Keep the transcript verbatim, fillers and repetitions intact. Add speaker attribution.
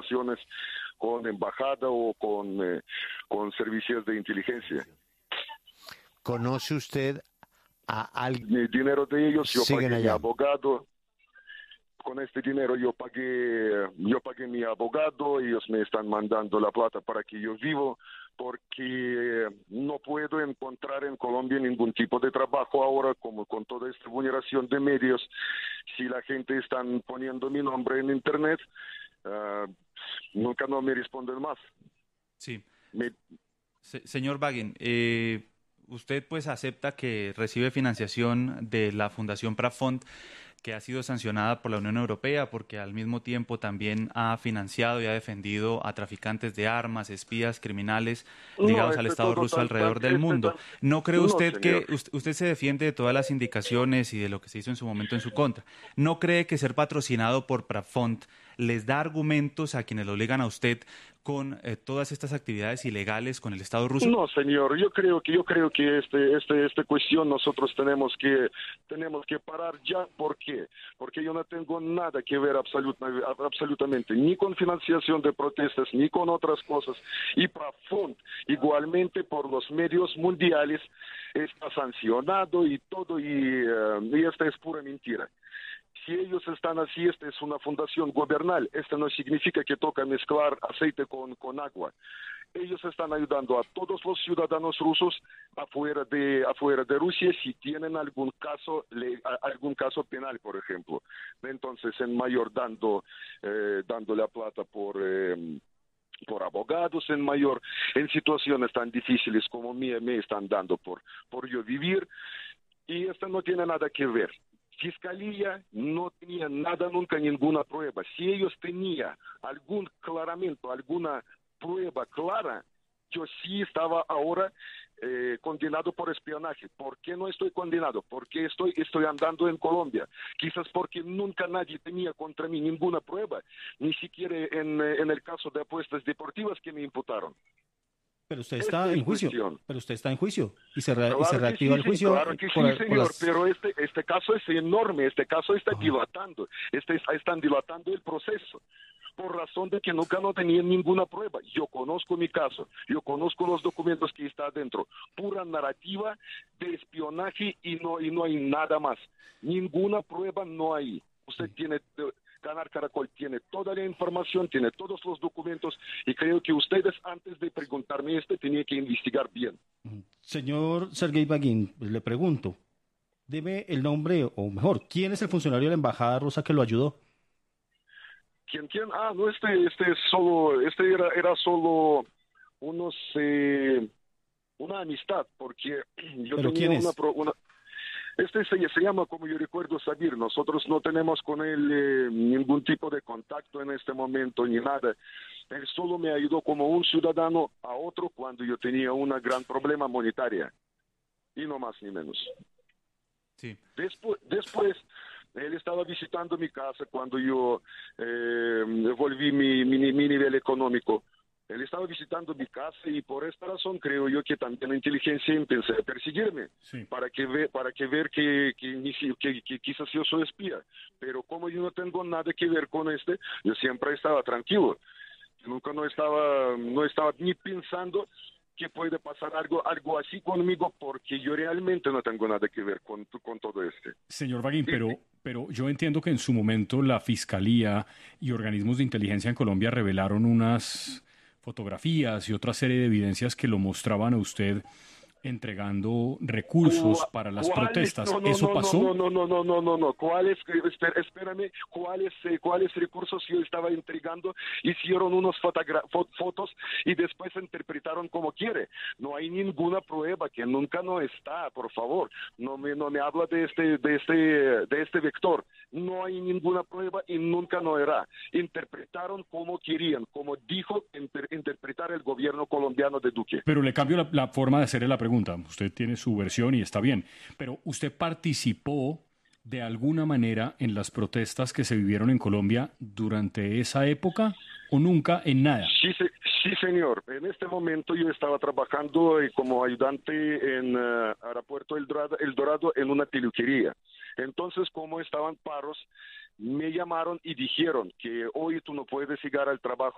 Speaker 1: relaciones con embajada o con, eh, con servicios de inteligencia.
Speaker 2: ¿Conoce usted a alguien?
Speaker 1: El dinero de ellos, yo
Speaker 2: Siguen
Speaker 1: pagué
Speaker 2: allá.
Speaker 1: mi abogado. Con este dinero yo pagué, yo pagué mi abogado, ellos me están mandando la plata para que yo vivo, porque no puedo encontrar en Colombia ningún tipo de trabajo ahora, como con toda esta vulneración de medios. Si la gente está poniendo mi nombre en internet, uh, nunca no me responden más.
Speaker 3: Sí.
Speaker 1: Me...
Speaker 3: Se- señor Vagin, eh, usted pues acepta que recibe financiación de la Fundación Prafond, que ha sido sancionada por la Unión Europea porque al mismo tiempo también ha financiado y ha defendido a traficantes de armas, espías, criminales ligados
Speaker 1: No,
Speaker 3: al
Speaker 1: este
Speaker 3: Estado
Speaker 1: todo
Speaker 3: ruso
Speaker 1: tan,
Speaker 3: alrededor
Speaker 1: tan,
Speaker 3: del
Speaker 1: este
Speaker 3: mundo.
Speaker 1: tan...
Speaker 3: ¿No cree
Speaker 1: No,
Speaker 3: usted
Speaker 1: señor.
Speaker 3: que usted, usted se defiende de todas las indicaciones y de lo que se hizo en su momento en su contra? ¿No cree que ser patrocinado por Prafond les da argumentos a quienes lo ligan a usted con eh, todas estas actividades ilegales con el Estado ruso?
Speaker 1: No, señor, yo creo que yo creo que este este esta cuestión nosotros tenemos que tenemos que parar ya. ¿Por qué? Porque yo no tengo nada que ver absoluta, absolutamente ni con financiación de protestas ni con otras cosas. Y Prafond igualmente por los medios mundiales está sancionado y todo, y, uh, y esta es pura mentira. Si ellos están así, esta es una fundación gubernal. Esto no significa que toca mezclar aceite con, con agua. Ellos están ayudando a todos los ciudadanos rusos afuera de afuera de Rusia si tienen algún caso le, algún caso penal, por ejemplo. Entonces, en mayor dando eh, dando la plata por eh, por abogados, en mayor en situaciones tan difíciles como mía me están dando por por yo vivir, y esto no tiene nada que ver. Fiscalía no tenía nada, nunca ninguna prueba. Si ellos tenían algún claramiento, alguna prueba clara, yo sí estaba ahora eh, condenado por espionaje. ¿Por qué no estoy condenado? Porque estoy, estoy andando en Colombia. Quizás porque nunca nadie tenía contra mí ninguna prueba, ni siquiera en, en el caso de apuestas deportivas que me imputaron.
Speaker 4: Pero usted está en juicio,
Speaker 1: cuestión.
Speaker 4: pero usted está en juicio y se, re,
Speaker 1: Claro
Speaker 4: y se
Speaker 1: que
Speaker 4: reactiva
Speaker 1: sí,
Speaker 4: el
Speaker 1: sí,
Speaker 4: juicio.
Speaker 1: claro que
Speaker 4: por,
Speaker 1: sí,
Speaker 4: por
Speaker 1: señor,
Speaker 4: las...
Speaker 1: pero este este caso es enorme, este caso está
Speaker 4: Ajá.
Speaker 1: dilatando, este, están dilatando el proceso, por razón de que nunca no tenían ninguna prueba. Yo conozco mi caso, yo conozco los documentos que está adentro, pura narrativa de espionaje y no, y no hay nada más, ninguna prueba no hay. Usted tiene... Canal Caracol tiene toda la información, tiene todos los documentos, y creo que ustedes, antes de preguntarme esto, tenían que investigar bien.
Speaker 4: Señor Sergei Vagin, le pregunto, deme el nombre, o mejor, ¿quién es el funcionario de la embajada rusa que lo ayudó?
Speaker 1: ¿Quién, quién? Ah, no, este, este es solo, este era, era solo unos, eh, una amistad, porque yo
Speaker 4: ¿Pero
Speaker 1: tenía
Speaker 4: quién es?
Speaker 1: una, pro- una Este se, se llama, como yo recuerdo, Sabir. Nosotros no tenemos con él eh, ningún tipo de contacto en este momento ni nada. Él solo me ayudó como un ciudadano a otro cuando yo tenía un gran problema monetaria. Y no más ni menos.
Speaker 3: Sí.
Speaker 1: Después, después él estaba visitando mi casa cuando yo eh, volví mi, mi, mi nivel económico. Él estaba visitando mi casa y por esta razón creo yo que también la inteligencia empezó a perseguirme,
Speaker 4: Sí.
Speaker 1: para que ve, para que ver que, que, que, que quizás yo soy espía. Pero como yo no tengo nada que ver con este, yo siempre estaba tranquilo. Nunca no estaba, no estaba ni pensando que puede pasar algo, algo así conmigo, porque yo realmente no tengo nada que ver con, con todo este.
Speaker 5: Señor Vagin, pero, pero yo entiendo que en su momento la Fiscalía y organismos de inteligencia en Colombia revelaron unas fotografías y otra serie de evidencias que lo mostraban a usted entregando recursos para las protestas.
Speaker 1: No, no,
Speaker 5: ¿Eso
Speaker 1: no,
Speaker 5: pasó?
Speaker 1: No, no, no, no, no, no, no. ¿Cuáles, espera, espérame, cuáles, eh, cuáles recursos yo estaba entregando? Hicieron unos fotogra- fo- fotos y después interpretaron como quiere. No hay ninguna prueba, que nunca no está, por favor. No me, no me habla de este, de este, de este vector. No hay ninguna prueba y nunca no era. Interpretaron como querían, como dijo inter- interpretar el gobierno colombiano de Duque.
Speaker 5: Pero le cambio la, la forma de hacerle la pregunta. Usted tiene su versión y está bien, pero ¿usted participó de alguna manera en las protestas que se vivieron en Colombia durante esa época o nunca en nada?
Speaker 1: Sí, se, sí, señor. En este momento yo estaba trabajando eh, como ayudante en uh, Aeropuerto El Dorado, El Dorado en una peluquería. Entonces, como estaban paros, me llamaron y dijeron que hoy tú no puedes llegar al trabajo